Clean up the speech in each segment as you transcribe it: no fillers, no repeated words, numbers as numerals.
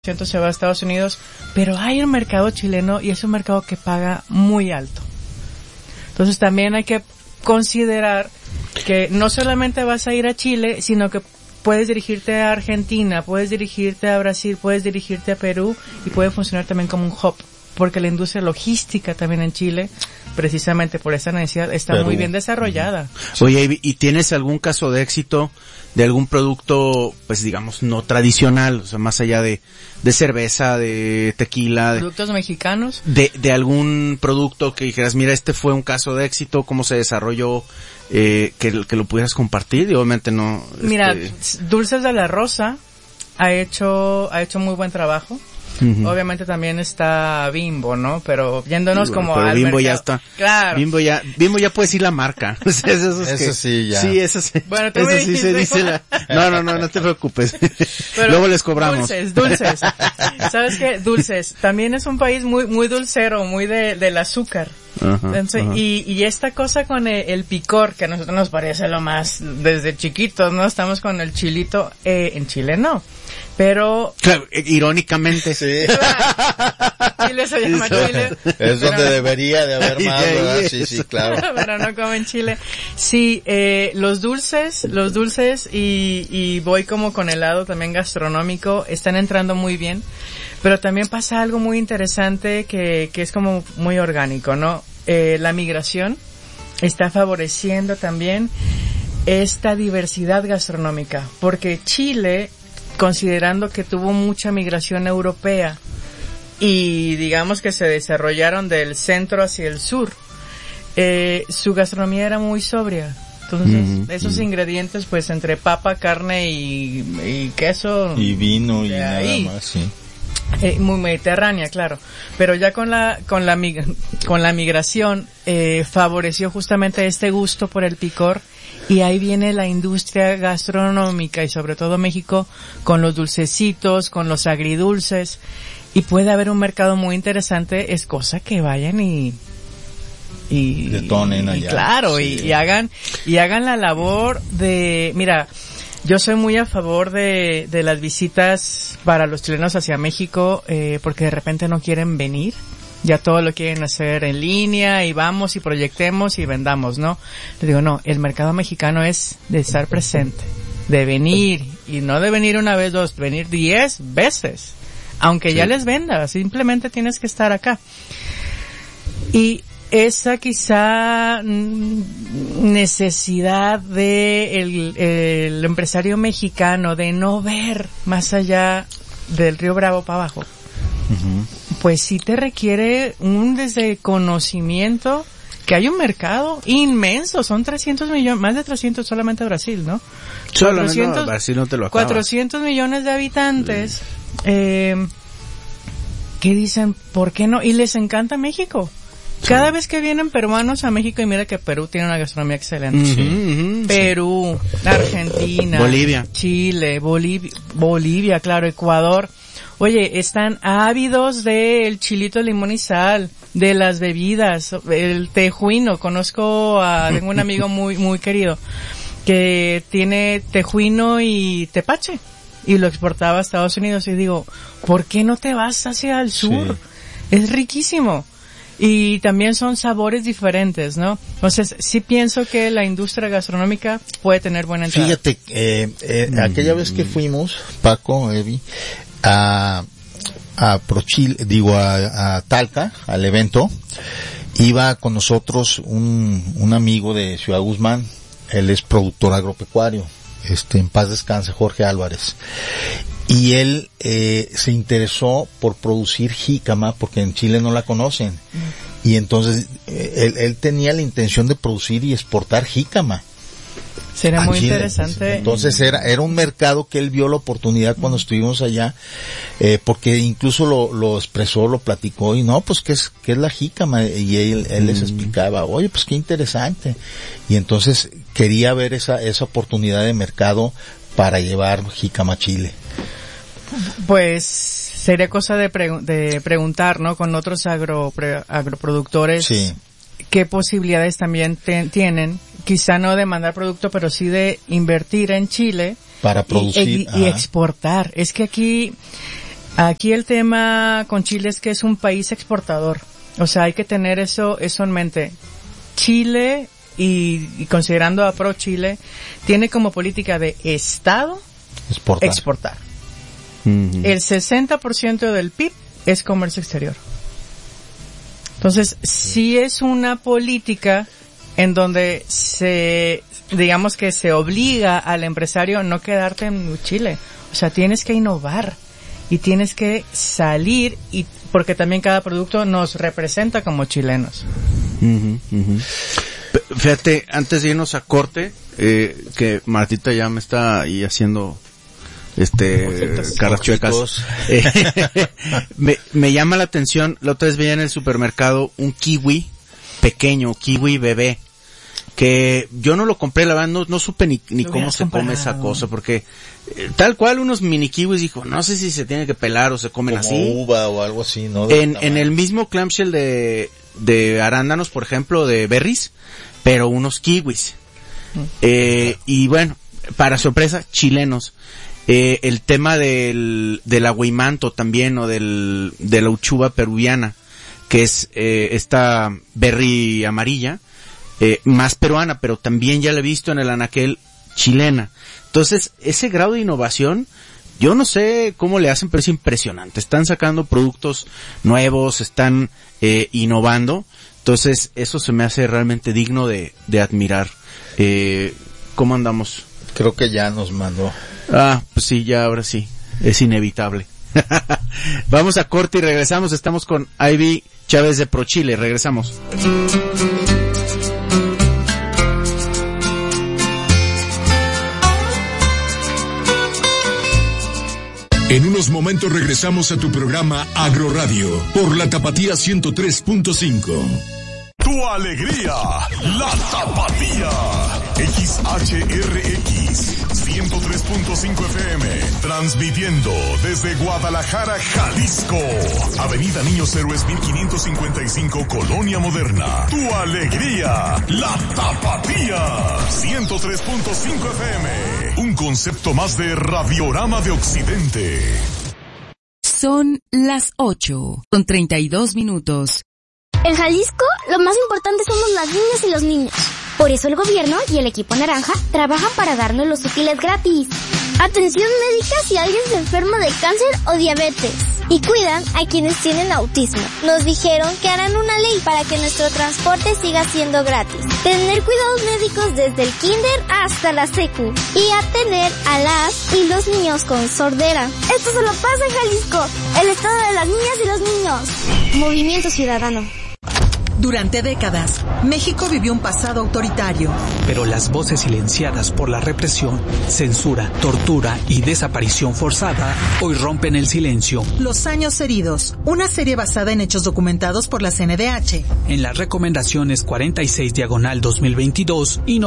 se va a Estados Unidos, pero hay un mercado chileno y es un mercado que paga muy alto. Entonces también hay que considerar que no solamente vas a ir a Chile, sino que puedes dirigirte a Argentina, puedes dirigirte a Brasil, puedes dirigirte a Perú y puede funcionar también como un hub, porque la industria logística también en Chile, precisamente por esa necesidad, está Perú. Muy bien desarrollada. Oye, ¿y tienes algún caso de éxito de algún producto, pues digamos, no tradicional, o sea, más allá de cerveza, de tequila, productos mexicanos, de algún producto que dijeras, mira, este fue un caso de éxito, cómo se desarrolló, que lo pudieras compartir? Y obviamente no. Mira, Dulces de la Rosa ha hecho muy buen trabajo. Uh-huh. Obviamente también está Bimbo, ¿no? Pero yéndonos como pero al Bimbo mercado. Ya está. Claro. Bimbo ya puede decir la marca. Eso sí, ya. Sí, eso sí. Bueno, eso sí se dice la... No te preocupes. Pero luego les cobramos. Dulces. ¿Sabes qué? Dulces. También es un país muy dulcero, muy del azúcar. Ajá, entonces, ajá. Y esta cosa con el picor, que a nosotros nos parece lo más, desde chiquitos, ¿no? Estamos con el chilito, en Chile no. Pero... Claro, irónicamente. Sí. Chile se llama Chile. Es donde debería de haber más, ¿verdad? Sí, claro. Pero no como en Chile. Sí, los dulces y voy como con el lado también gastronómico, están entrando muy bien. Pero también pasa algo muy interesante que es como muy orgánico, ¿no? La migración está favoreciendo también esta diversidad gastronómica, porque Chile, considerando que tuvo mucha migración europea y digamos que se desarrollaron del centro hacia el sur, su gastronomía era muy sobria. Entonces, esos ingredientes, pues entre papa, carne y queso y vino y ahí, nada más, sí. Muy mediterránea, claro, pero ya con la migración favoreció justamente este gusto por el picor, y ahí viene la industria gastronómica y sobre todo México con los dulcecitos, con los agridulces, y puede haber un mercado muy interesante. Es cosa que vayan y detonen allá. Claro, sí. y hagan la labor de, mira, yo soy muy a favor de las visitas para los chilenos hacia México, porque de repente no quieren venir. Ya todo lo quieren hacer en línea y vamos y proyectemos y vendamos, ¿no? Le digo, no, el mercado mexicano es de estar presente, de venir, y no de venir una vez, dos, venir 10 veces. Aunque ya les vendas, simplemente tienes que estar acá. Y esa quizá necesidad de el empresario mexicano de no ver más allá del Río Bravo para abajo, pues sí te requiere desde conocimiento que hay un mercado inmenso, son 300 millones, más de 300 solamente Brasil, ¿no? Solamente Brasil no te lo acaba. 400 millones de habitantes, que dicen, ¿por qué no? Y les encanta México. Cada vez que vienen peruanos a México, y mira que Perú tiene una gastronomía excelente. Perú, Argentina, Bolivia, Chile, Bolivia, claro, Ecuador. Oye, están ávidos del chilito de limón y sal, de las bebidas, el tejuino. Tengo un amigo muy querido que tiene tejuino y tepache y lo exportaba a Estados Unidos, y digo, ¿por qué no te vas hacia el sur? Sí. Es riquísimo. Y también son sabores diferentes, ¿no? Entonces, sí pienso que la industria gastronómica puede tener buena entrada. Fíjate, aquella vez que fuimos, Paco, Evi, a Prochil, a Talca, al evento, iba con nosotros un amigo de Ciudad Guzmán. Él es productor agropecuario, en paz descanse, Jorge Álvarez. Y él se interesó por producir jícama, porque en Chile no la conocen. Y entonces él tenía la intención de producir y exportar jícama. Será muy Chile. Interesante. Entonces era un mercado que él vio la oportunidad cuando estuvimos allá, porque incluso lo expresó, lo platicó, y no, pues ¿qué es la jícama? Y él les explicaba, oye, pues qué interesante. Y entonces quería ver esa oportunidad de mercado para llevar jícama a Chile. Pues sería cosa de preguntar, ¿no? Con otros agroproductores, sí, qué posibilidades también tienen, quizá no de mandar producto, pero sí de invertir en Chile para producir y exportar. Es que aquí Aquí el tema con Chile es que es un país exportador. O sea, hay que tener eso en mente. Chile, y considerando a Pro Chile, tiene como política de Estado exportar. Uh-huh. El 60% del PIB es comercio exterior. Entonces, sí es una política en donde digamos que se obliga al empresario a no quedarte en Chile. O sea, tienes que innovar y tienes que salir, y porque también cada producto nos representa como chilenos. Uh-huh, uh-huh. Fíjate, antes de irnos a corte, que Martita ya me está ahí haciendo caras chuecas. Me llama la atención, la otra vez veía en el supermercado un kiwi pequeño, kiwi bebé, que yo no lo compré, la verdad no supe ni cómo se come esa cosa, porque tal cual unos mini kiwis, dijo, no sé si se tiene que pelar o se comen como así. Uva o algo así, ¿no? En el mismo clamshell de arándanos, por ejemplo, de berries, pero unos kiwis. Y bueno, para sorpresa, chilenos. El tema del aguimanto también, o de la uchuva peruviana, que es esta berry amarilla, más peruana, pero también ya la he visto en el anaquel chilena. Entonces, ese grado de innovación, yo no sé cómo le hacen, pero es impresionante. Están sacando productos nuevos, están innovando. Entonces, eso se me hace realmente digno de admirar. ¿Cómo andamos? Creo que ya nos mandó. Pues sí, ya ahora sí. Es inevitable. Vamos a corte y regresamos. Estamos con Ivy Chávez de Pro Chile. Regresamos. En unos momentos regresamos a tu programa Agro Radio por la Tapatía 103.5. Tu alegría, la Tapatía. XHRX 103.5 FM, transmitiendo desde Guadalajara, Jalisco. Avenida Niños Héroes 1555, Colonia Moderna. Tu alegría, la Tapatía. 103.5 FM. Un concepto más de Radiorama de Occidente. Son las 8:32. En Jalisco, lo más importante somos las niñas y los niños. Por eso el gobierno y el equipo naranja trabajan para darnos los útiles gratis. Atención médica si alguien se enferma de cáncer o diabetes. Y cuidan a quienes tienen autismo. Nos dijeron que harán una ley para que nuestro transporte siga siendo gratis. Tener cuidados médicos desde el kinder hasta la secu. Y atender a las y los niños con sordera. Esto solo pasa en Jalisco, el estado de las niñas y los niños. Movimiento Ciudadano. Durante décadas, México vivió un pasado autoritario. Pero las voces silenciadas por la represión, censura, tortura y desaparición forzada hoy rompen el silencio. Los años heridos, una serie basada en hechos documentados por la CNDH. En las recomendaciones 46/2022 y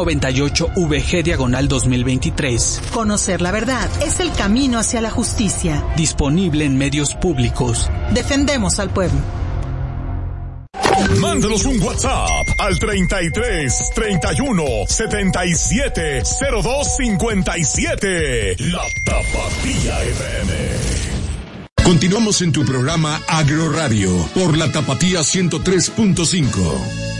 98/VG/2023. Conocer la verdad es el camino hacia la justicia. Disponible en medios públicos. Defendemos al pueblo. Mándanos un WhatsApp al 33 31 77 02 57. La Tapatía FM. Continuamos en tu programa Agro Radio por la Tapatía 103.5.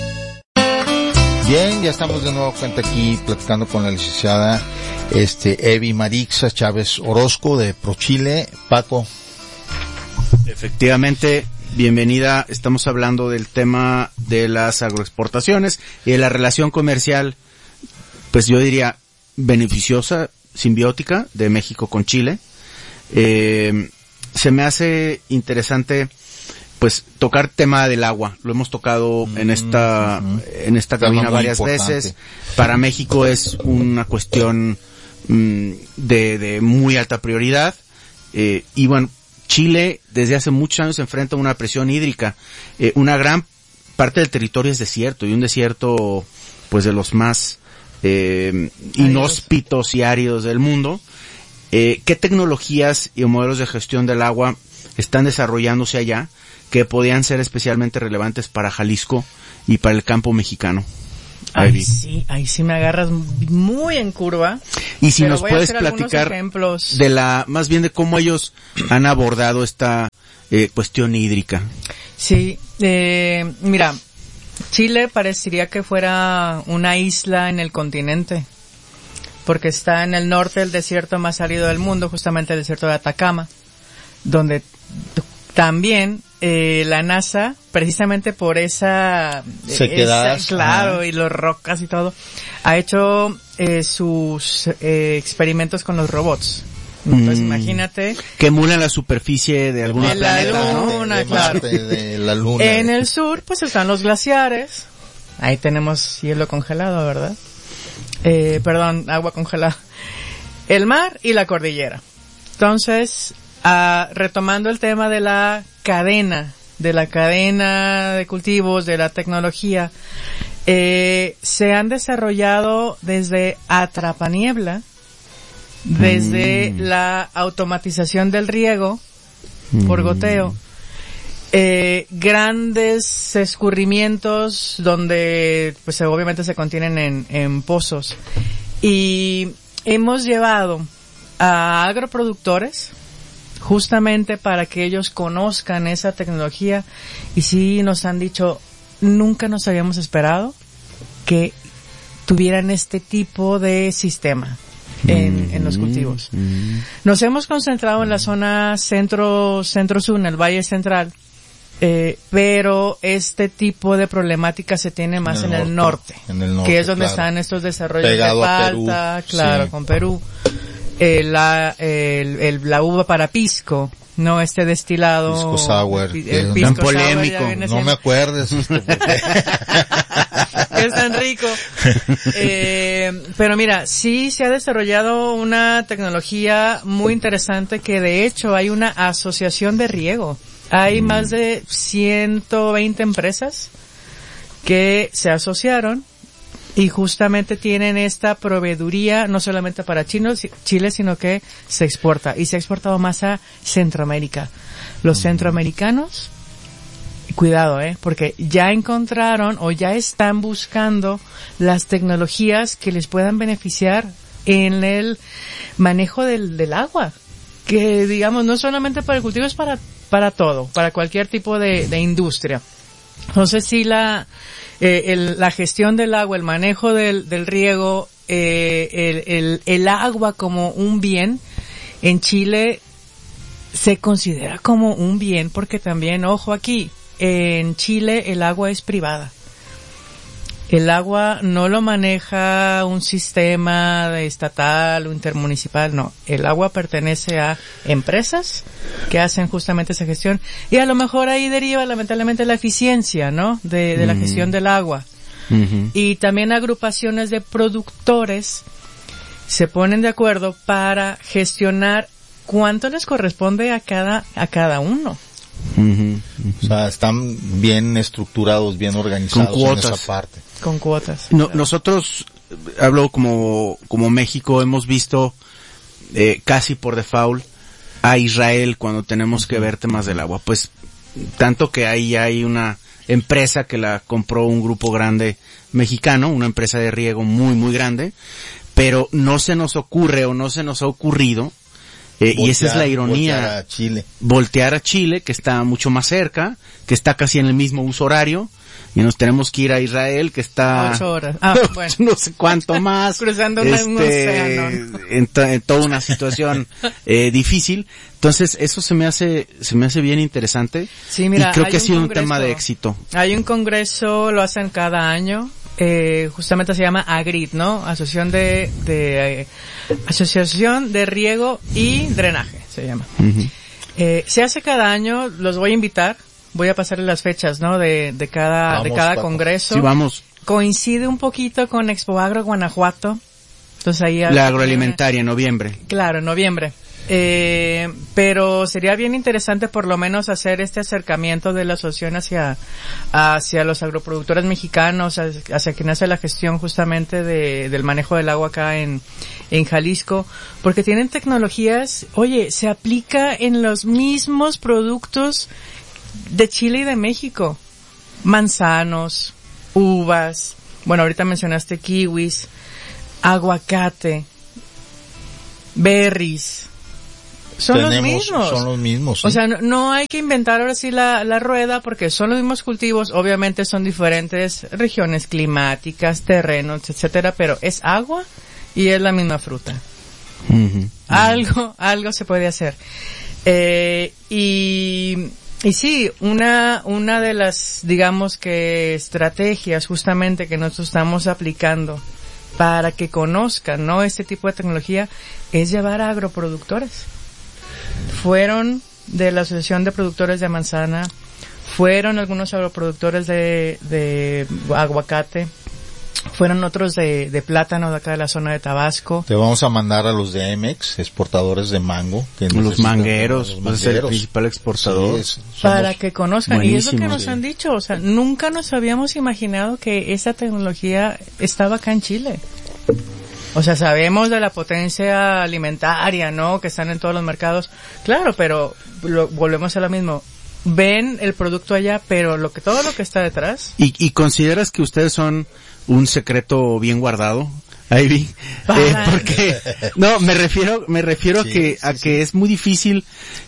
Bien, ya estamos de nuevo cuenta aquí platicando con la licenciada Evi Marixa Chávez Orozco de Pro Chile. Paco. Efectivamente, bienvenida. Estamos hablando del tema de las agroexportaciones y de la relación comercial, pues yo diría beneficiosa, simbiótica, de México con Chile. Se me hace interesante pues tocar tema del agua. Lo hemos tocado en esta cabina varias veces. Para México es una cuestión de muy alta prioridad, y bueno, Chile desde hace muchos años se enfrenta a una presión hídrica. Una gran parte del territorio es desierto, y un desierto pues de los más inhóspitos y áridos del mundo. ¿Qué tecnologías y modelos de gestión del agua están desarrollándose allá que podían ser especialmente relevantes para Jalisco y para el campo mexicano? Ivy. Ahí sí me agarras muy en curva. Y si pero nos voy a puedes hacer algunos platicar ejemplos. más bien de cómo ellos han abordado esta cuestión hídrica. Sí, mira, Chile parecería que fuera una isla en el continente, porque está en el norte del desierto más árido del mundo, justamente el desierto de Atacama, donde también la NASA, precisamente por esa sequedad, claro, y los rocas y todo, ha hecho sus experimentos con los robots. Entonces imagínate que emulan la superficie de algunos de la planetas, luna, de claro. Marte, de la luna. En el sur pues están los glaciares, ahí tenemos hielo congelado, ¿verdad? Perdón, agua congelada, el mar y la cordillera. Entonces, retomando el tema de la cadena de cultivos, de la tecnología, se han desarrollado desde atrapaniebla, desde la automatización del riego por goteo, grandes escurrimientos donde pues obviamente se contienen en pozos, y hemos llevado a agroproductores justamente para que ellos conozcan esa tecnología, y sí nos han dicho, nunca nos habíamos esperado que tuvieran este tipo de sistema en los cultivos. Nos hemos concentrado en la zona centro-sur, en el Valle Central, pero este tipo de problemática se tiene más en el norte, que es donde están estos desarrollos pegado de palta, claro, sí, con Perú. La uva para pisco, no este destilado. Pisco sour. El pisco tan polémico. Sour no me acuerdes. Es tan rico. Pero mira, sí se ha desarrollado una tecnología muy interesante, que de hecho hay una asociación de riego. Hay más de 120 empresas que se asociaron y justamente tienen esta proveeduría no solamente para Chile, sino que se exporta, y se ha exportado más a Centroamérica. Los centroamericanos, cuidado, porque ya encontraron o ya están buscando las tecnologías que les puedan beneficiar en el manejo del agua, que digamos no solamente para el cultivo, es para todo, para cualquier tipo de industria. Entonces sí, la gestión del agua, el manejo del riego, el agua como un bien, en Chile se considera como un bien, porque también, ojo aquí, en Chile el agua es privada. El agua no lo maneja un sistema estatal o intermunicipal, no. El agua pertenece a empresas que hacen justamente esa gestión, y a lo mejor ahí deriva lamentablemente la eficiencia, ¿no? De la gestión del agua. Y también agrupaciones de productores se ponen de acuerdo para gestionar cuánto les corresponde a cada uno. O sea, están bien estructurados, bien organizados con cuotas, en esa parte. Con cuotas. No, claro. Nosotros, hablo como México, hemos visto casi por default a Israel cuando tenemos que ver temas del agua. Pues tanto que ahí hay una empresa que la compró un grupo grande mexicano, una empresa de riego muy, muy grande, pero no se nos ocurre o no se nos ha ocurrido, y esa es la ironía, voltear a Chile, que está mucho más cerca, que está casi en el mismo uso horario, y nos tenemos que ir a Israel, que está 8 horas. Bueno. No sé cuánto más, cruzando un océano, ¿no? en toda una situación difícil. Entonces eso se me hace bien interesante. Sí, mira, y creo que ha sido un tema de éxito. Hay un congreso, lo hacen cada año, justamente se llama AGRID, ¿no? Asociación de Riego y Drenaje, se llama. Se hace cada año, los voy a invitar. Voy a pasarle las fechas, ¿no? De cada congreso. Sí, vamos. Coincide un poquito con Expo Agro Guanajuato. Entonces ahí la agroalimentaria en noviembre. Claro, en noviembre. Pero sería bien interesante por lo menos hacer este acercamiento de la asociación hacia los agroproductores mexicanos, hacia quien hace la gestión justamente del manejo del agua acá en Jalisco, porque tienen tecnologías, oye, se aplica en los mismos productos de Chile y de México. Manzanos, uvas, bueno, ahorita mencionaste kiwis, aguacate, berries. Son los mismos. O sea, no hay que inventar ahora sí la rueda, porque son los mismos cultivos. Obviamente son diferentes regiones climáticas, terrenos, etcétera, pero es agua y es la misma fruta. Algo se puede hacer. Y sí, una de las, digamos que estrategias justamente que nosotros estamos aplicando para que conozcan, ¿no?, este tipo de tecnología, es llevar a agroproductores. Fueron de la Asociación de Productores de Manzana, fueron algunos agroproductores de aguacate, fueron otros de plátano de acá de la zona de Tabasco. Te vamos a mandar a los de Emex, exportadores de mango. Los mangueros, es el principal exportador. Sí, para que conozcan. Y es lo que nos sí. han dicho, o sea, nunca nos habíamos imaginado que esa tecnología estaba acá en Chile. O sea, sabemos de la potencia alimentaria, ¿no?, que están en todos los mercados. Claro, pero volvemos a lo mismo. Ven el producto allá, pero todo lo que está detrás. ¿Y consideras que ustedes son un secreto bien guardado, Ivy? Porque no, me refiero a que es muy difícil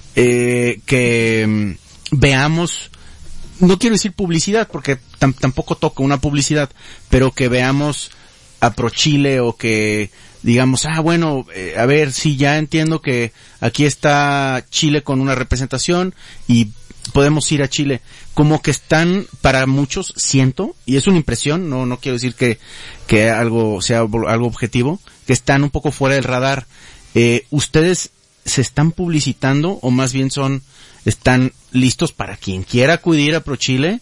que veamos, no quiero decir publicidad porque tampoco toco una publicidad, pero que veamos a ProChile, o que digamos, bueno, a ver, sí, ya entiendo que aquí está Chile con una representación y podemos ir a Chile. Como que están, para muchos, siento, y es una impresión, no quiero decir que algo sea algo objetivo, que están un poco fuera del radar. ¿Ustedes se están publicitando, o más bien están listos para quien quiera acudir a ProChile,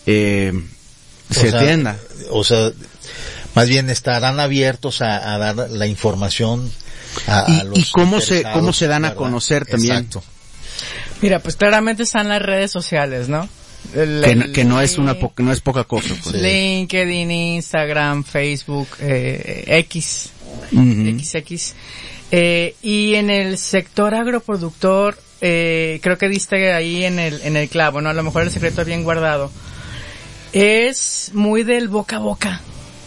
se atienda? O sea, más bien estarán abiertos a dar la información a los y cómo se dan a ¿verdad? conocer también. Exacto. Mira, pues claramente están las redes sociales, ¿no? Que no es poca cosa. Pues. LinkedIn, Instagram, Facebook, X, XX. Y en el sector agroproductor, creo que diste ahí en el clavo, ¿no? A lo mejor el secreto bien guardado. Es muy del boca a boca.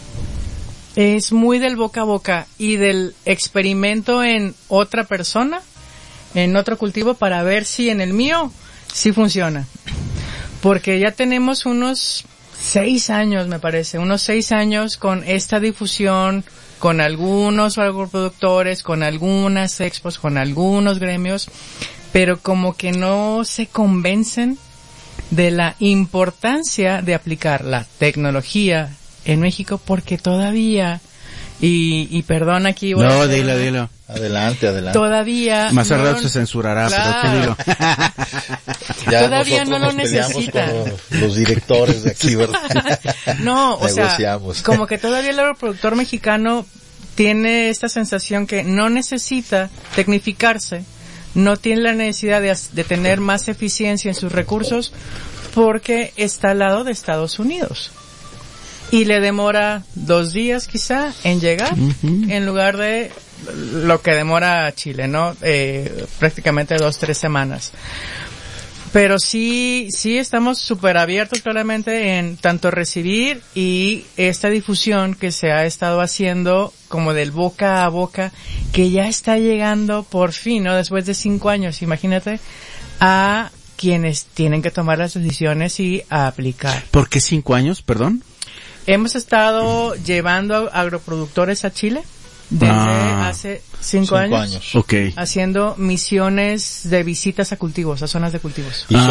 Es muy del boca a boca y del experimento en otra persona, en otro cultivo, para ver si en el mío sí funciona. Porque ya tenemos unos 6 años, me parece, con esta difusión, con algunos agroproductores, con algunas expos, con algunos gremios, pero como que no se convencen de la importancia de aplicar la tecnología en México, porque todavía, y perdón aquí voy a decir, dilo. Adelante. Todavía más rato se censurará, claro. Pero ya todavía no lo necesitan los directores de aquí, ¿verdad? No, o sea, como que todavía el agroproductor mexicano tiene esta sensación que no necesita tecnificarse, no tiene la necesidad de tener más eficiencia en sus recursos, porque está al lado de Estados Unidos. Y le demora 2 días quizá en llegar, en lugar de lo que demora Chile, ¿no? Prácticamente 2-3 semanas. Pero sí estamos súper abiertos claramente en tanto recibir y esta difusión que se ha estado haciendo como del boca a boca, que ya está llegando por fin, ¿no? Después de 5 años, imagínate, a quienes tienen que tomar las decisiones y a aplicar. ¿Por qué 5 años, perdón? Hemos estado llevando agroproductores a Chile desde hace 5 años. Okay. Haciendo misiones de visitas a cultivos, a zonas de cultivos. ¿Y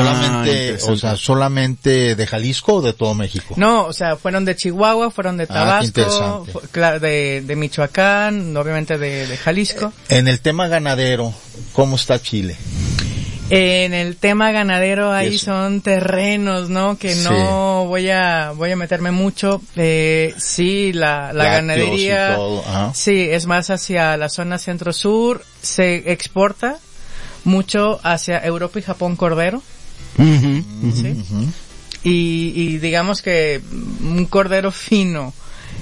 solamente de Jalisco o de todo México? No, o sea, fueron de Chihuahua, fueron de Tabasco, de Michoacán, obviamente de Jalisco. En el tema ganadero, ¿cómo está Chile? En el tema ganadero ahí son terrenos, ¿no? Que no voy a meterme mucho. Sí, la ganadería, sí, es más hacia la zona centro-sur. Se exporta mucho hacia Europa y Japón cordero. ¿Sí? Y digamos que un cordero fino.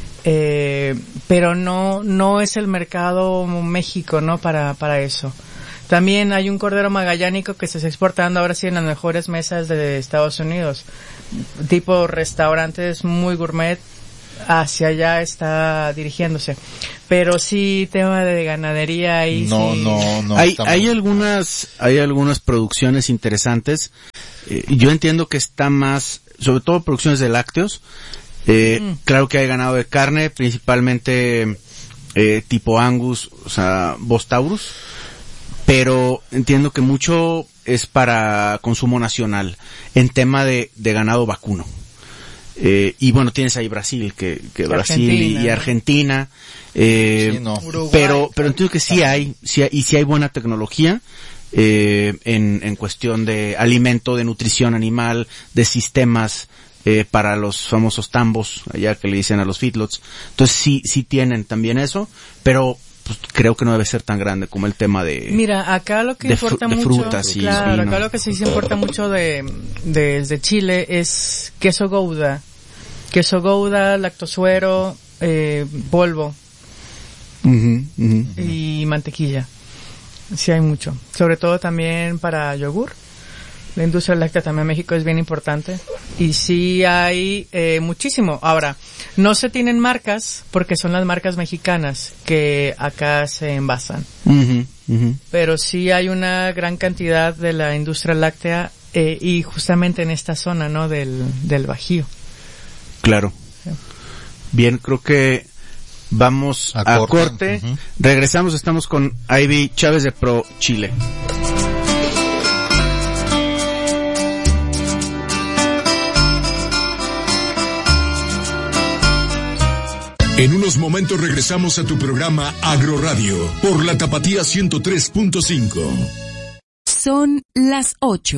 Pero no es el mercado México, ¿no? Para eso. También hay un cordero magallánico que se está exportando ahora sí en las mejores mesas de Estados Unidos, tipo restaurantes muy gourmet, hacia allá está dirigiéndose. Pero sí, tema de ganadería ahí No. Hay algunas producciones interesantes. Yo entiendo que está más, sobre todo producciones de lácteos. Claro que hay ganado de carne, principalmente tipo Angus, o sea, Bos Taurus. Pero entiendo que mucho es para consumo nacional en tema de ganado vacuno. Y bueno, tienes ahí Brasil, que Brasil y Argentina. Pero entiendo que sí hay buena tecnología en cuestión de alimento, de nutrición animal, de sistemas para los famosos tambos, allá que le dicen a los feedlots. Entonces sí tienen también eso, pero pues, creo que no debe ser tan grande como el tema de... Mira, acá lo que importa mucho... frutas y claro, vino. acá lo que sí importa mucho desde Chile es queso Gouda. Queso Gouda, lactosuero, polvo. Y mantequilla. Sí hay mucho. Sobre todo también para yogur. La industria láctea también en México es bien importante. Y sí hay muchísimo. Ahora, no se tienen marcas porque son las marcas mexicanas que acá se envasan. Pero sí hay una gran cantidad de la industria láctea y justamente en esta zona, ¿no? Del Bajío. Claro. Bien, creo que vamos a corte. Regresamos, estamos con Ivy Chávez de Pro Chile. En unos momentos regresamos a tu programa Agroradio por la Tapatía 103.5. Son las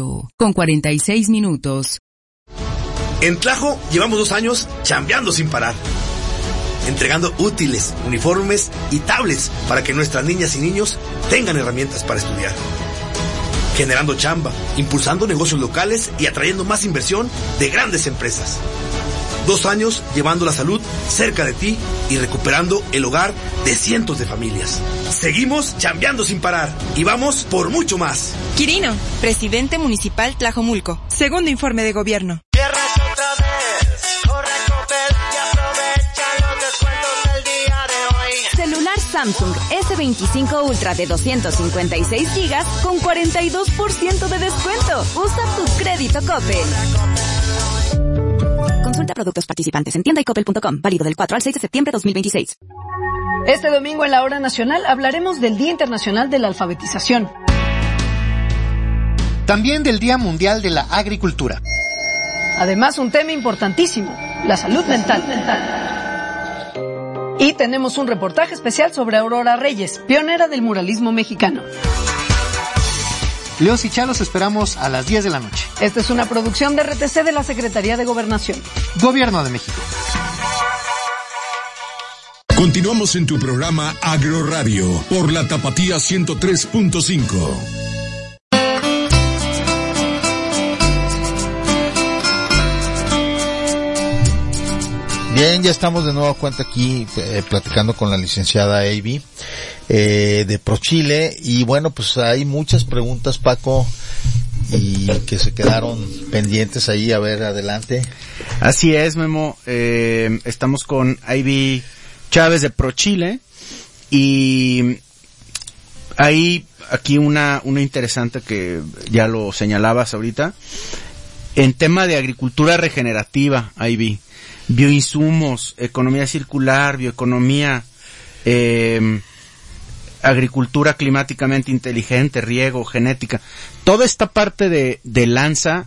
8:46. En Tlajo llevamos 2 años chambeando sin parar, entregando útiles, uniformes y tablets para que nuestras niñas y niños tengan herramientas para estudiar, generando chamba, impulsando negocios locales y atrayendo más inversión de grandes empresas. 2 años llevando la salud cerca de ti y recuperando el hogar de cientos de familias. Seguimos chambeando sin parar y vamos por mucho más. Quirino, presidente municipal Tlajomulco. Segundo informe de gobierno. Celular Samsung S25 Ultra de 256 GB con 42% de descuento. Usa tu crédito Coppel. Consulta productos participantes en tienda y coppel.com. Válido del 4 al 6 de septiembre de 2026. Este domingo en la Hora Nacional hablaremos del Día Internacional de la Alfabetización. También del Día Mundial de la Agricultura. Además, un tema importantísimo, la salud mental. Y tenemos un reportaje especial sobre Aurora Reyes, pionera del muralismo mexicano. Leos y Chalos esperamos a las 10 de la noche. Esta es una producción de RTC de la Secretaría de Gobernación. Gobierno de México. Continuamos en tu programa Agroradio por la Tapatía 103.5. Bien, ya estamos de nuevo cuenta aquí platicando con la licenciada Ivy de ProChile y bueno, pues hay muchas preguntas, Paco, y que se quedaron pendientes ahí. A ver, adelante. Así es, Memo. Estamos con Ivy Chávez de ProChile y hay aquí una interesante que ya lo señalabas ahorita en tema de agricultura regenerativa, Ivy. Bioinsumos, economía circular, bioeconomía, agricultura climáticamente inteligente, riego, genética, toda esta parte de lanza,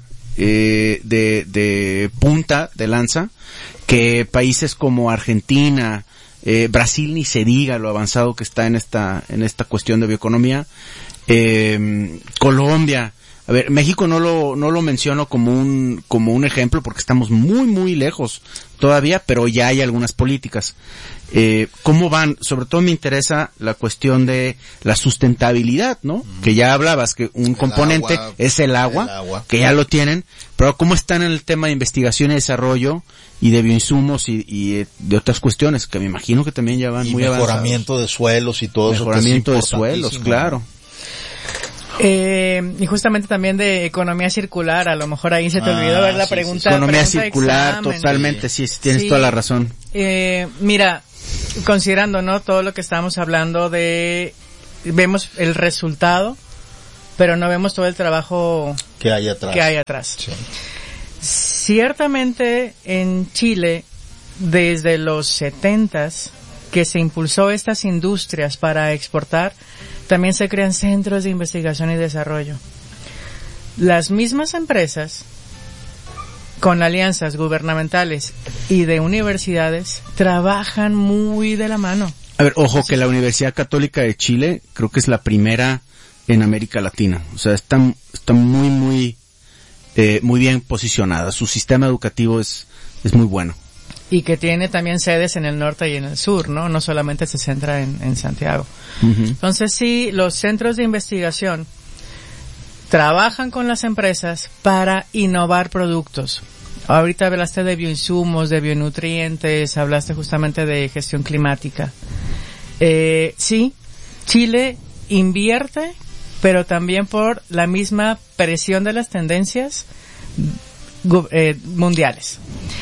de punta de lanza, que países como Argentina, Brasil ni se diga lo avanzado que está en esta cuestión de bioeconomía, Colombia. A ver, México no lo menciono como un ejemplo porque estamos muy lejos todavía, pero ya hay algunas políticas. ¿Cómo van? Sobre todo me interesa la cuestión de la sustentabilidad, ¿no? Que ya hablabas que un componente es el agua, que ya lo tienen, pero ¿cómo están en el tema de investigación y desarrollo y de bioinsumos y de otras cuestiones que me imagino que también ya van muy avanzados? Mejoramiento de suelos y todo eso. Mejoramiento de suelos, claro. Y justamente también de economía circular, a lo mejor ahí se te olvidó ver la pregunta. Economía circular, totalmente, sí, tienes toda la razón. Mira, considerando, ¿no? Todo lo que estamos hablando vemos el resultado, pero no vemos todo el trabajo que hay atrás. Sí. Ciertamente en Chile, desde los 70s, que se impulsó estas industrias para exportar, también se crean centros de investigación y desarrollo. Las mismas empresas, con alianzas gubernamentales y de universidades, trabajan muy de la mano. A ver, ojo, que la Universidad Católica de Chile creo que es la primera en América Latina. O sea, está muy bien posicionada. Su sistema educativo es muy bueno. Y que tiene también sedes en el norte y en el sur, ¿no? No solamente se centra en Santiago. Uh-huh. Entonces sí, los centros de investigación trabajan con las empresas para innovar productos. Ahorita hablaste de bioinsumos, de bionutrientes, hablaste justamente de gestión climática. Sí, Chile invierte, pero también por la misma presión de las tendencias mundiales.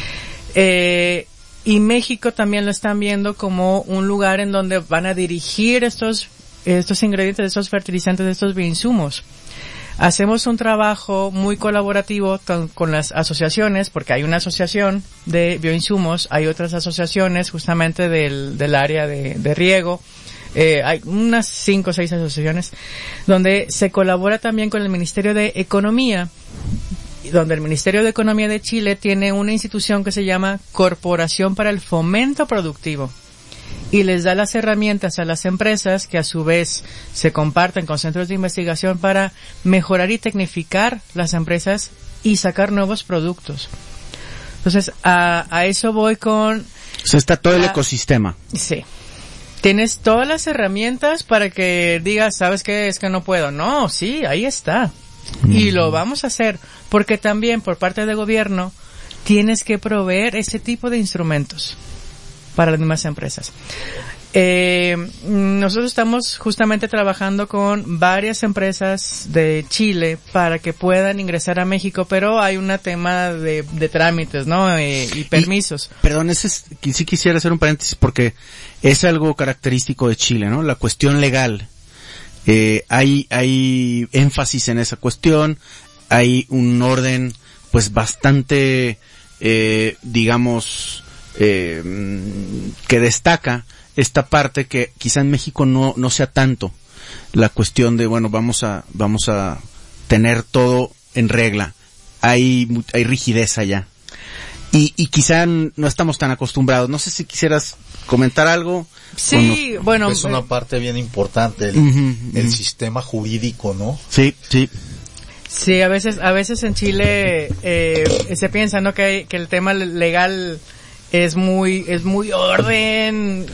Y México también lo están viendo como un lugar en donde van a dirigir estos ingredientes, estos fertilizantes, estos bioinsumos. Hacemos un trabajo muy colaborativo con las asociaciones, porque hay una asociación de bioinsumos, hay otras asociaciones justamente del área de riego, hay unas 5 o 6 asociaciones, donde se colabora también con el Ministerio de Economía, donde el Ministerio de Economía de Chile tiene una institución que se llama Corporación para el Fomento Productivo y les da las herramientas a las empresas que a su vez se comparten con centros de investigación para mejorar y tecnificar las empresas y sacar nuevos productos. Entonces, a eso voy con... O sea, está todo el ecosistema. Sí. Tienes todas las herramientas para que digas, ¿sabes qué? Es que no puedo. No, sí, ahí está. Y lo vamos a hacer, porque también por parte del gobierno tienes que proveer ese tipo de instrumentos para las mismas empresas. Nosotros estamos justamente trabajando con varias empresas de Chile para que puedan ingresar a México, pero hay un tema de trámites, ¿no? Y permisos. Perdón, sí quisiera hacer un paréntesis porque es algo característico de Chile, ¿no? La cuestión legal. Hay énfasis en esa cuestión, hay un orden pues bastante digamos que destaca esta parte que quizá en México no sea tanto la cuestión de bueno vamos a tener todo en regla, hay rigidez allá y quizá no estamos tan acostumbrados. No sé si quisieras comentar algo. Sí, bueno. Es una parte bien importante el sistema jurídico, ¿no? Sí. Sí, a veces en Chile se piensa, ¿no? que el tema legal es muy orden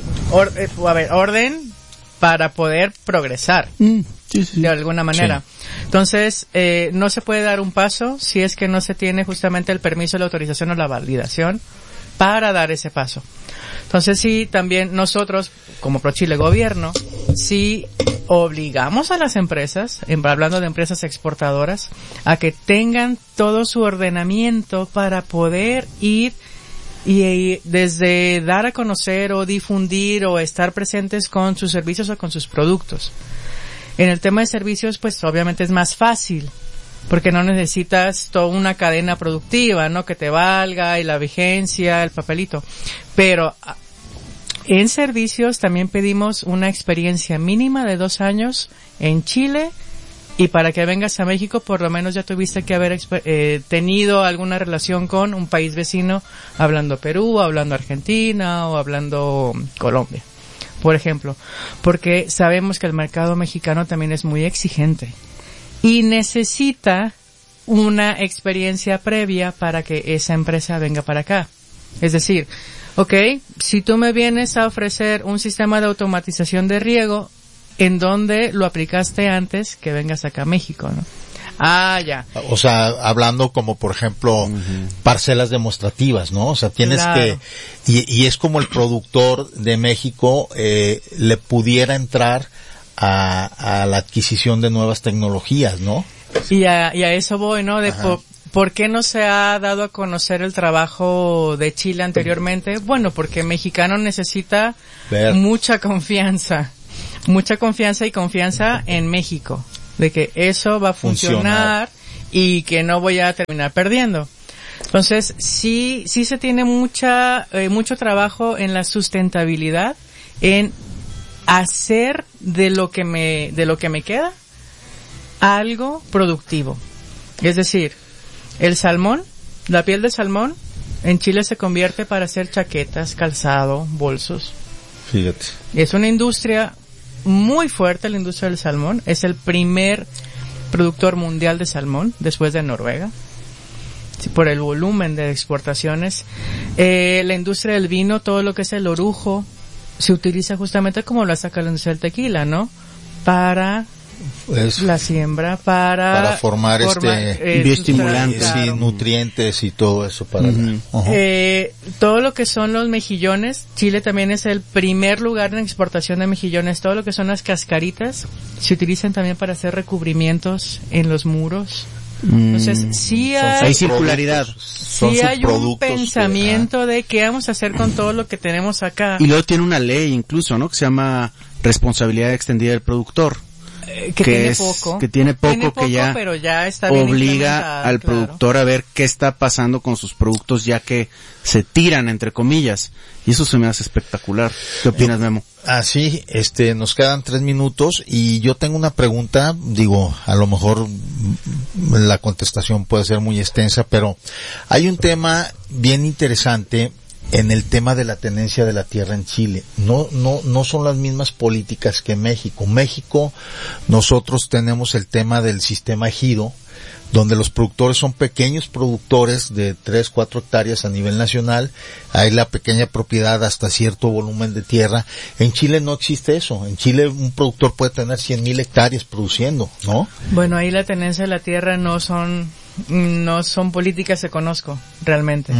para poder progresar. Sí. De alguna manera. Sí. Entonces, no se puede dar un paso si es que no se tiene justamente el permiso, la autorización o la validación para dar ese paso. Entonces sí, también nosotros, como ProChile Gobierno, sí obligamos a las empresas, hablando de empresas exportadoras, a que tengan todo su ordenamiento para poder ir y desde dar a conocer o difundir o estar presentes con sus servicios o con sus productos. En el tema de servicios, pues obviamente es más fácil, porque no necesitas toda una cadena productiva, ¿no? Que te valga y la vigencia, el papelito. Pero en servicios también pedimos una experiencia mínima de 2 años en Chile, y para que vengas a México por lo menos ya tuviste que haber tenido alguna relación con un país vecino, hablando Perú, hablando Argentina o hablando Colombia, por ejemplo, porque sabemos que el mercado mexicano también es muy exigente y necesita una experiencia previa para que esa empresa venga para acá. Es decir, si tú me vienes a ofrecer un sistema de automatización de riego, ¿en dónde lo aplicaste antes que vengas acá a México, no? Ya. O sea, hablando como por ejemplo parcelas demostrativas, ¿no? O sea, tienes que y es como el productor de México le pudiera entrar a la adquisición de nuevas tecnologías, ¿no? Y a eso voy, ¿no? De ¿por qué no se ha dado a conocer el trabajo de Chile anteriormente? Bueno, porque el mexicano necesita mucha confianza y confianza en México, de que eso va a funcionar y que no voy a terminar perdiendo. Entonces, sí se tiene mucho trabajo en la sustentabilidad, en hacer de lo que me queda algo productivo. Es decir, el salmón, la piel de salmón, en Chile se convierte para hacer chaquetas, calzado, bolsos. Fíjate. Es una industria muy fuerte, la industria del salmón. Es el primer productor mundial de salmón, después de Noruega, por el volumen de exportaciones. La industria del vino, todo lo que es el orujo, se utiliza justamente como lo saca la industria del tequila, ¿no? Para la siembra, para formar bioestimulantes, claro, nutrientes y todo eso para todo lo que son los mejillones. Chile también es el primer lugar en exportación de mejillones. Todo lo que son las cascaritas se utilizan también para hacer recubrimientos en los muros. Entonces sí hay circularidad, sí hay un pensamiento de qué vamos a hacer con todo lo que tenemos acá. Y luego tiene una ley incluso, ¿no? Que se llama responsabilidad extendida del productor. Que tiene poco, que ya, pero ya está bien obliga al productor a ver qué está pasando con sus productos, ya que se tiran, entre comillas, y eso se me hace espectacular. ¿Qué opinas, Memo? Así, nos quedan 3 minutos y yo tengo una pregunta, digo, a lo mejor la contestación puede ser muy extensa, pero hay un tema bien interesante en el tema de la tenencia de la tierra en Chile. No son las mismas políticas que México. México, nosotros tenemos el tema del sistema ejido, donde los productores son pequeños productores de 3, 4 hectáreas a nivel nacional. Hay la pequeña propiedad hasta cierto volumen de tierra. En Chile no existe eso. En Chile un productor puede tener 100,000 hectáreas produciendo, ¿no? Bueno, ahí la tenencia de la tierra no son políticas que conozco realmente.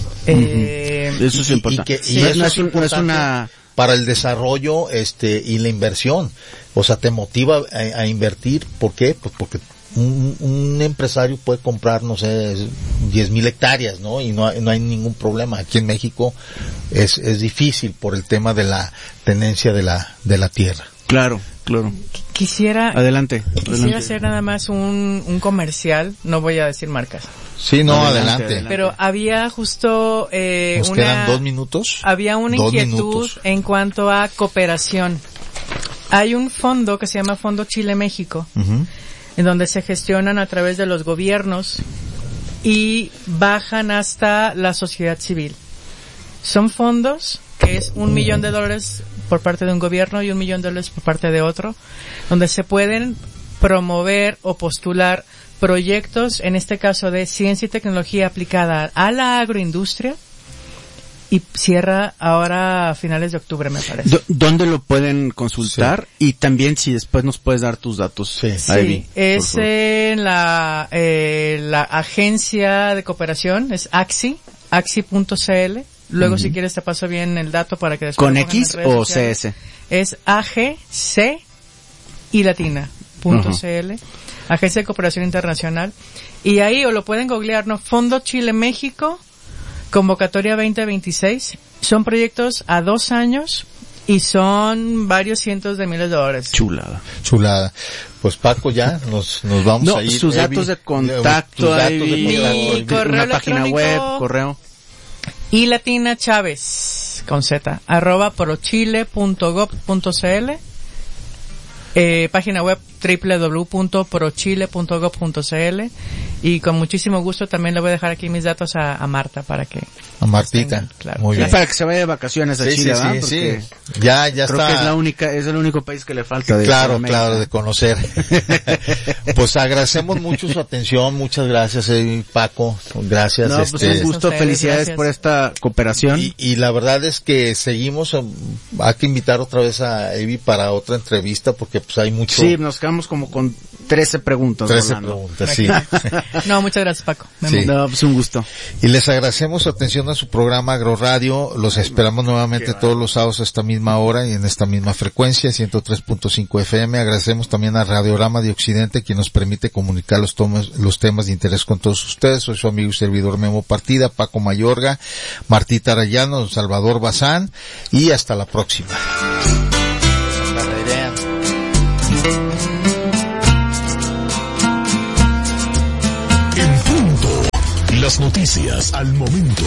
Eso es importante. No es una para el desarrollo y la inversión. O sea, te motiva a invertir. ¿Por qué? Pues porque un empresario puede comprar, no sé, 10,000 hectáreas, ¿no? Y no hay ningún problema. Aquí en México es difícil por el tema de la tenencia de la tierra. Claro. Quisiera adelante. hacer nada más un comercial, no voy a decir marcas. Sí, adelante. Pero había justo nos quedan 2 minutos. Había una inquietud en cuanto a cooperación. Hay un fondo que se llama Fondo Chile-México, en donde se gestionan a través de los gobiernos y bajan hasta la sociedad civil. Son fondos que es $1 millón por parte de un gobierno y $1 millón por parte de otro, donde se pueden promover o postular proyectos, en este caso de ciencia y tecnología aplicada a la agroindustria, y cierra ahora a finales de octubre, me parece. ¿Dónde lo pueden consultar? Sí. Y también si después nos puedes dar tus datos. Sí, es en la agencia de cooperación, es axi.cl. Luego si quieres te paso bien el dato para que después... ¿Con X o CS? Es AGC y latina, .cl, Agencia de Cooperación Internacional. Y ahí o lo pueden googlear, ¿no? Fondo Chile México, convocatoria 2026. Son proyectos a 2 años y son varios cientos de miles de dólares. Chulada. Pues Paco, ya nos vamos a ir. Sus datos de contacto, mi correo una página web, correo. Y Latina Chávez, con Z, @prochile.gov.cl, página web www.prochile.gov.cl, y con muchísimo gusto también le voy a dejar aquí mis datos a Marta para que... A Martita, tengan, claro. Muy bien. Para que se vaya de vacaciones a Chile, ¿verdad? Sí. Ya creo está. Que es el único país que le falta. Claro, de conocer. Pues agradecemos mucho su atención, muchas gracias, Paco, gracias. No, pues un gusto, felicidades por esta cooperación. Y la verdad es que seguimos, hay que invitar otra vez a Evi para otra entrevista porque pues hay mucho. Sí, nos quedamos como con 13 preguntas. 13 Rolando. preguntas, sí. No, muchas gracias, Paco. Sí. No, pues un gusto. Y les agradecemos su atención a su programa Agroradio. Los esperamos nuevamente todos los sábados a esta misma hora y en esta misma frecuencia, 103.5 FM. Agradecemos también a Radiorama de Occidente, quien nos permite comunicar los temas de interés con todos ustedes. Soy su amigo y servidor Memo Partida, Paco Mayorga, Martita Arellano, Don Salvador Bazán, y hasta la próxima. En punto, las noticias al momento.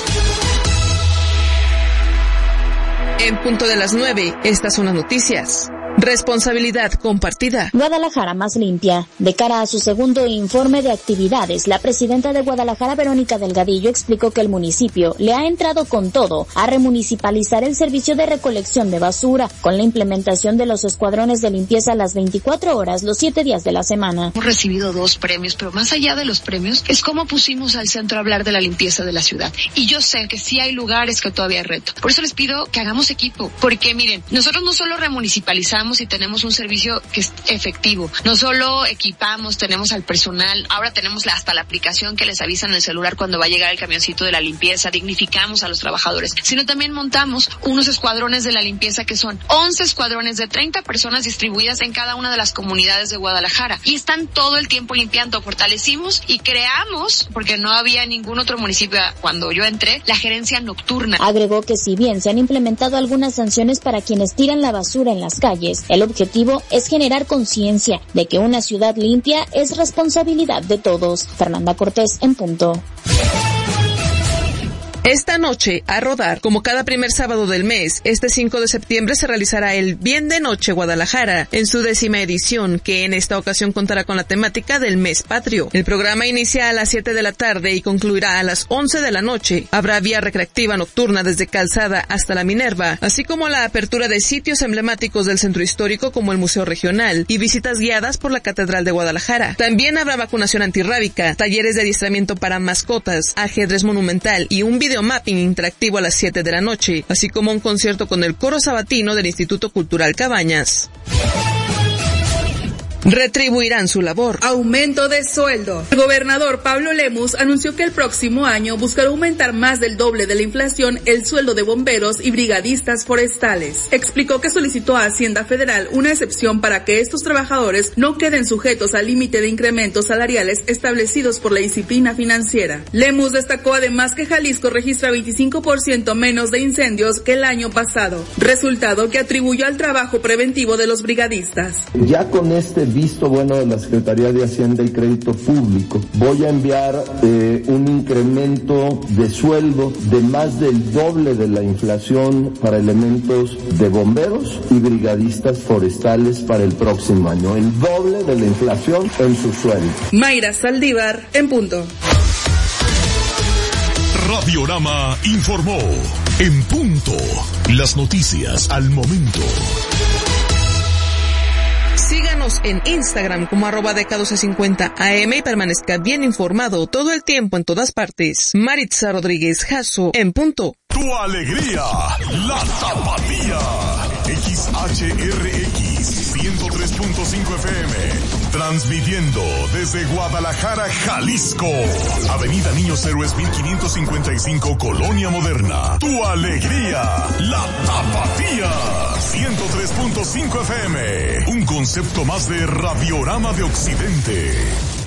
En punto de las 9, estas son las noticias. Responsabilidad compartida. Guadalajara más limpia. De cara a su segundo informe de actividades, la presidenta de Guadalajara, Verónica Delgadillo, explicó que el municipio le ha entrado con todo a remunicipalizar el servicio de recolección de basura, con la implementación de los escuadrones de limpieza a las 24 horas, los 7 días de la semana. Hemos recibido 2 premios, pero más allá de los premios, es cómo pusimos al centro a hablar de la limpieza de la ciudad. Y yo sé que sí hay lugares que todavía hay reto. Por eso les pido que hagamos equipo, porque miren, nosotros no solo remunicipalizamos y tenemos un servicio que es efectivo. No solo equipamos, tenemos al personal, ahora tenemos hasta la aplicación que les avisa en el celular cuando va a llegar el camioncito de la limpieza, dignificamos a los trabajadores, sino también montamos unos escuadrones de la limpieza que son 11 escuadrones de 30 personas distribuidas en cada una de las comunidades de Guadalajara y están todo el tiempo limpiando. Fortalecimos y creamos, porque no había ningún otro municipio cuando yo entré, la gerencia nocturna. Agregó que si bien se han implementado algunas sanciones para quienes tiran la basura en las calles, el objetivo es generar conciencia de que una ciudad limpia es responsabilidad de todos. Fernanda Cortés, en punto. Esta noche, a rodar, como cada primer sábado del mes, este 5 de septiembre se realizará el Bien de Noche Guadalajara, en su 10ª edición, que en esta ocasión contará con la temática del Mes Patrio. El programa inicia a las 7 de la tarde y concluirá a las 11 de la noche. Habrá vía recreativa nocturna desde Calzada hasta la Minerva, así como la apertura de sitios emblemáticos del centro histórico como el Museo Regional y visitas guiadas por la Catedral de Guadalajara. También habrá vacunación antirrábica, talleres de adiestramiento para mascotas, ajedrez monumental y un video mapping interactivo a las 7 de la noche, así como un concierto con el coro sabatino del Instituto Cultural Cabañas. Retribuirán su labor. Aumento de sueldo. El gobernador Pablo Lemus anunció que el próximo año buscará aumentar más del doble de la inflación el sueldo de bomberos y brigadistas forestales. Explicó que solicitó a Hacienda Federal una excepción para que estos trabajadores no queden sujetos al límite de incrementos salariales establecidos por la disciplina financiera. Lemus destacó además que Jalisco registra 25% menos de incendios que el año pasado, resultado que atribuyó al trabajo preventivo de los brigadistas. Ya con este visto bueno de la Secretaría de Hacienda y Crédito Público, voy a enviar un incremento de sueldo de más del doble de la inflación para elementos de bomberos y brigadistas forestales para el próximo año, el doble de la inflación en su sueldo. Mayra Saldívar, en punto. Radiorama informó. En punto, las noticias al momento. Síganos en Instagram como @DK1250AM y permanezca bien informado todo el tiempo en todas partes. Maritza Rodríguez Jasso, en punto. Tu alegría, la tapatía. XHRX 103.5 FM. Transmitiendo desde Guadalajara, Jalisco. Avenida Niños Héroes 1555, Colonia Moderna. Tu alegría, la tapatía. 103.5 FM. Un concepto más de Radiorama de Occidente.